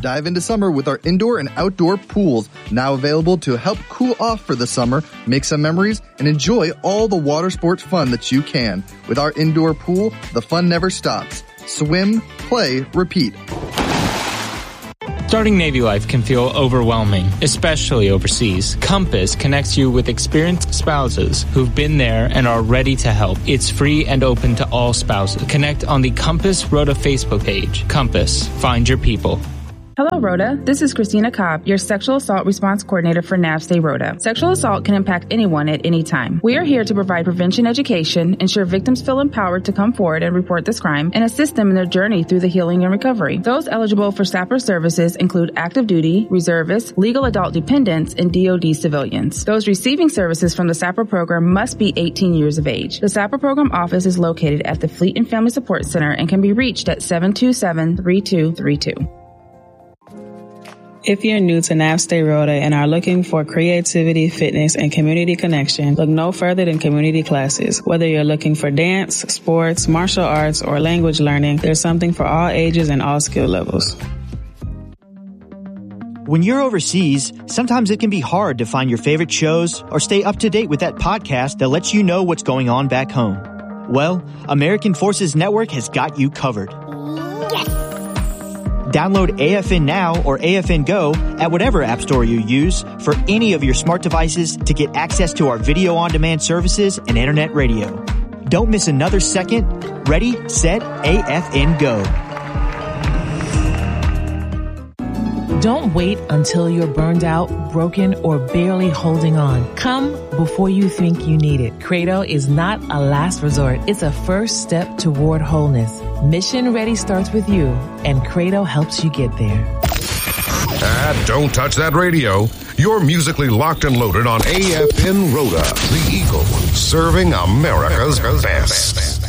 Dive into summer with our indoor and outdoor pools, now available to help cool off for the summer, make some memories, and enjoy all the water sports fun that you can. With our indoor pool, the fun never stops. Swim, play, repeat. Starting Navy life can feel overwhelming, especially overseas. Compass connects you with experienced spouses who've been there and are ready to help. It's free and open to all spouses. Connect on the Compass Rota Facebook page. Compass, find your people. Hello, Rhoda. This is Christina Cobb, your Sexual Assault Response Coordinator for NAVSTE Rhoda. Sexual assault can impact anyone at any time. We are here to provide prevention education, ensure victims feel empowered to come forward and report this crime, and assist them in their journey through the healing and recovery. Those eligible for SAPR services include active duty, reservists, legal adult dependents, and DoD civilians. Those receiving services from the SAPR program must be 18 years of age. The SAPR program office is located at the Fleet and Family Support Center and can be reached at 727-3232. If you're new to NAVSTE Rhoda and are looking for creativity, fitness, and community connection, look no further than community classes. Whether you're looking for dance, sports, martial arts, or language learning, there's something for all ages and all skill levels. When you're overseas, sometimes it can be hard to find your favorite shows or stay up to date with that podcast that lets you know what's going on back home. Well, American Forces Network has got you covered. Download AFN Now or AFN Go at whatever app store you use for any of your smart devices to get access to our video on demand services and internet radio. Don't miss another second. Ready, set, AFN Go. Don't wait until you're burned out, broken, or barely holding on. Come before you think you need it. Credo is not a last resort. It's a first step toward wholeness. Mission Ready starts with you, and Credo helps you get there. Don't touch that radio. You're musically locked and loaded on AFN Rhoda, the Eagle, serving America's best.